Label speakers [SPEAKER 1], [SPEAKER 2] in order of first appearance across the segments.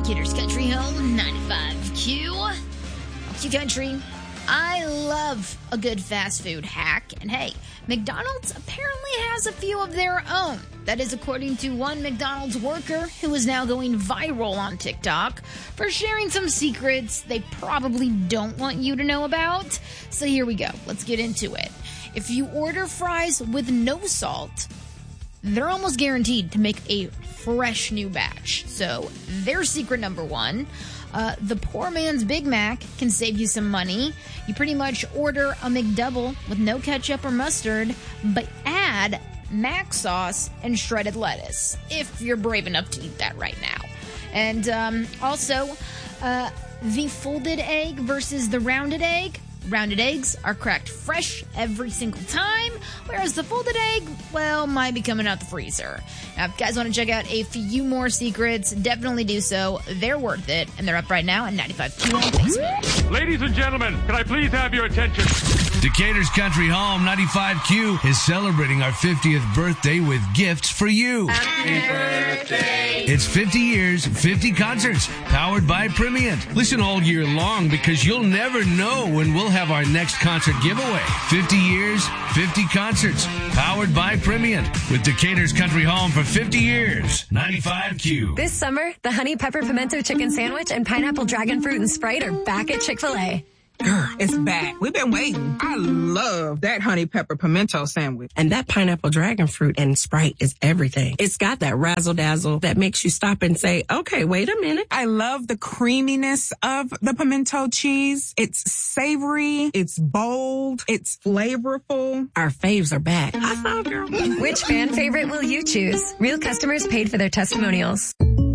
[SPEAKER 1] Decatur's Country Home, 95Q. Q Country. I love a good fast food hack. And hey, McDonald's apparently has a few of their own. That is according to one McDonald's worker who is now going viral on TikTok for sharing some secrets they probably don't want you to know about. So here we go. Let's get into it. If you order fries with no salt, they're almost guaranteed to make a fresh new batch. So their secret number one, the poor man's Big Mac can save you some money. You pretty much order a McDouble with no ketchup or mustard, but add Mac sauce and shredded lettuce, if you're brave enough to eat that right now. And also, the folded egg versus the rounded egg. Rounded eggs are cracked fresh every single time, whereas the folded egg, well, might be coming out the freezer. Now, if you guys want to check out a few more secrets, definitely do so. They're worth it, and they're up right now at 95Q on Facebook.
[SPEAKER 2] Ladies and gentlemen, can I please have your attention?
[SPEAKER 3] Decatur's Country Home, 95Q, is celebrating our 50th birthday with gifts for you.
[SPEAKER 4] Happy birthday!
[SPEAKER 3] It's 50 years, 50 concerts, powered by Primient. Listen all year long because you'll never know when we'll have our next concert giveaway. 50 years, 50 concerts, powered by Primient, with Decatur's Country Home for 50 years. 95Q.
[SPEAKER 5] This summer, the Honey Pepper Pimento Chicken Sandwich and Pineapple Dragon Fruit and Sprite are back at Chick-fil-A.
[SPEAKER 6] Girl, it's back. We've been waiting. I love that honey pepper pimento sandwich.
[SPEAKER 7] And that pineapple dragon fruit and Sprite is everything. It's got that razzle dazzle that makes you stop and say, okay, wait a minute.
[SPEAKER 6] I love the creaminess of the pimento cheese. It's savory. It's bold. It's flavorful.
[SPEAKER 7] Our faves are back. I saw, girl.
[SPEAKER 5] Which fan favorite will you choose? Real customers paid for their testimonials.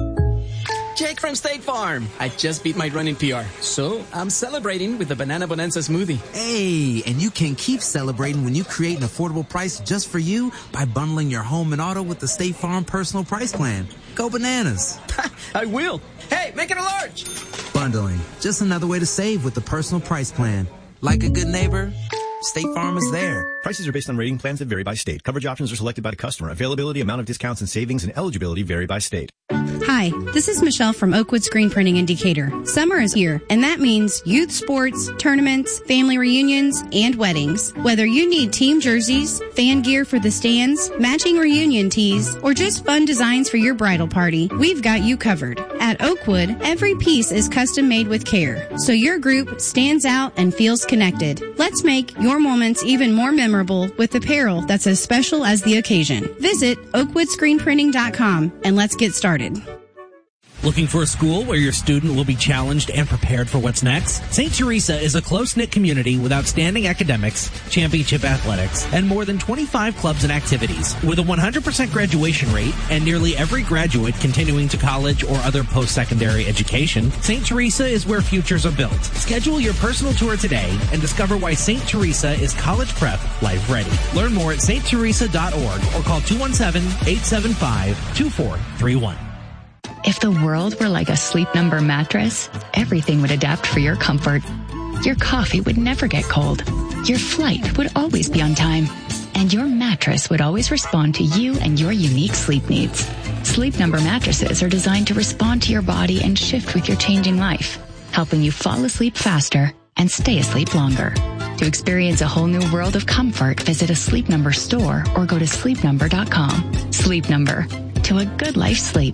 [SPEAKER 8] Jake from State Farm. I just beat my running PR, so I'm celebrating with the Banana Bonanza smoothie.
[SPEAKER 9] Hey, and you can keep celebrating when you create an affordable price just for you by bundling your home and auto with the State Farm Personal Price Plan. Go bananas.
[SPEAKER 8] I will. Hey, make it a large.
[SPEAKER 9] Bundling, just another way to save with the Personal Price Plan. Like a good neighbor, State Farm is there.
[SPEAKER 10] Prices are based on rating plans that vary by state. Coverage options are selected by the customer. Availability, amount of discounts and savings, and eligibility vary by state.
[SPEAKER 11] Hi, this is Michelle from Oakwood Screen Printing in Decatur. Summer is here, and that means youth sports, tournaments, family reunions, and weddings. Whether you need team jerseys, fan gear for the stands, matching reunion tees, or just fun designs for your bridal party, we've got you covered. At Oakwood, every piece is custom made with care, so your group stands out and feels connected. Let's make your moments even more memorable with apparel that's as special as the occasion. Visit oakwoodscreenprinting.com and let's get started.
[SPEAKER 12] Looking for a school where your student will be challenged and prepared for what's next? St. Teresa is a close-knit community with outstanding academics, championship athletics, and more than 25 clubs and activities. With a 100% graduation rate and nearly every graduate continuing to college or other post-secondary education, St. Teresa is where futures are built. Schedule your personal tour today and discover why St. Teresa is college prep life ready. Learn more at stteresa.org or call 217-875-2431.
[SPEAKER 13] If the world were like a Sleep Number mattress, everything would adapt for your comfort. Your coffee would never get cold. Your flight would always be on time. And your mattress would always respond to you and your unique sleep needs. Sleep Number mattresses are designed to respond to your body and shift with your changing life, helping you fall asleep faster and stay asleep longer. To experience a whole new world of comfort, visit a Sleep Number store or go to sleepnumber.com. Sleep Number. To a good night's sleep.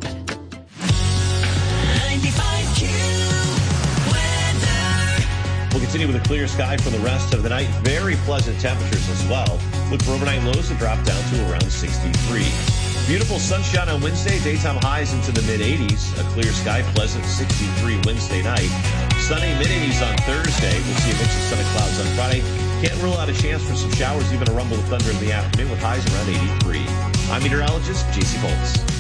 [SPEAKER 14] We'll continue with a clear sky for the rest of the night. Very pleasant temperatures as well. Look for overnight lows to drop down to around 63. Beautiful sunshine on Wednesday. Daytime highs into the mid-80s. A clear sky, pleasant 63 Wednesday night. Sunny mid-80s on Thursday. We'll see a mix of sun and clouds on Friday. Can't rule out a chance for some showers, even a rumble of thunder in the afternoon with highs around 83. I'm meteorologist J.C. Bolts.